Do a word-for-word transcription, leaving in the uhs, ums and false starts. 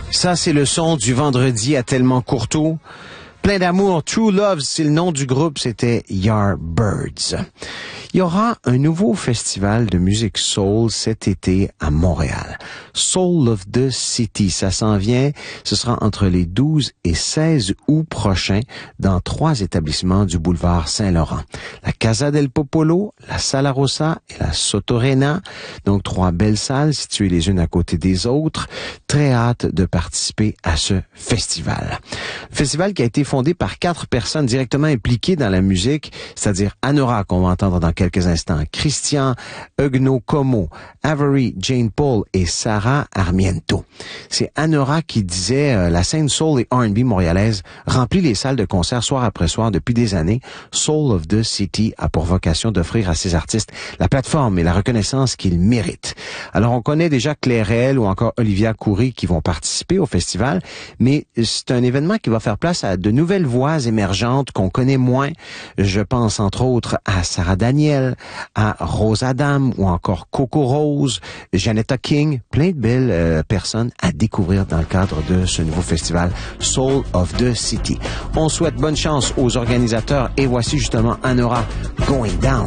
Ça, c'est le son du vendredi à Tellement Courteau. Plein d'amour, True Love, c'est le nom du groupe, c'était Yardbirds. Il y aura un nouveau festival de musique soul cet été à Montréal. Soul of the City, ça s'en vient. Ce sera entre les douze et seize août prochains dans trois établissements du boulevard Saint-Laurent. La Casa del Popolo, la Sala Rossa et la Sotorena. Donc trois belles salles situées les unes à côté des autres. Très hâte de participer à ce festival. Festival qui a été fondé par quatre personnes directement impliquées dans la musique, c'est-à-dire Anora, qu'on va entendre dans quelques instants, Christian Eugno Como, Avery Jane Paul et Sarah Armiento. C'est Anora qui disait euh, la scène soul et R and B montréalaise remplit les salles de concert soir après soir depuis des années. Soul of the City a pour vocation d'offrir à ces artistes la plateforme et la reconnaissance qu'ils méritent. Alors on connaît déjà Clairel ou encore Olivia Coury qui vont participer au festival, mais c'est un événement qui va faire place à de nouvelles voix émergentes qu'on connaît moins. Je pense entre autres à Sarah Daniel, à Rose Adam ou encore Coco Rose, Janetta King, plein de belles euh, personnes à découvrir dans le cadre de ce nouveau festival Soul of the City. On souhaite bonne chance aux organisateurs et voici justement Anora Going Down.